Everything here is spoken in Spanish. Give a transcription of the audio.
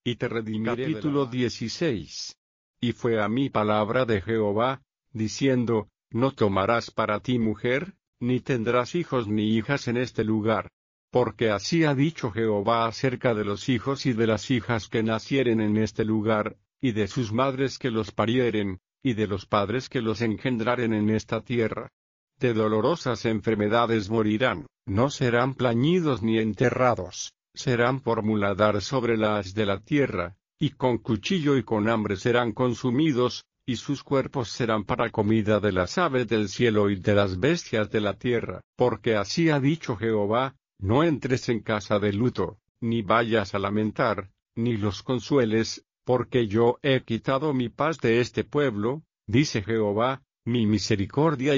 y te redimiré. Capítulo 16. Y fue a mí palabra de Jehová, diciendo, no tomarás para ti mujer, ni tendrás hijos ni hijas en este lugar. Porque así ha dicho Jehová acerca de los hijos y de las hijas que nacieren en este lugar, y de sus madres que los parieren, y de los padres que los engendraren en esta tierra. De dolorosas enfermedades morirán, no serán plañidos ni enterrados, serán por muladar sobre la haz de la tierra, y con cuchillo y con hambre serán consumidos, y sus cuerpos serán para comida de las aves del cielo y de las bestias de la tierra. Porque así ha dicho Jehová, no entres en casa de luto, ni vayas a lamentar, ni los consueles, porque yo he quitado mi paz de este pueblo, dice Jehová, mi misericordia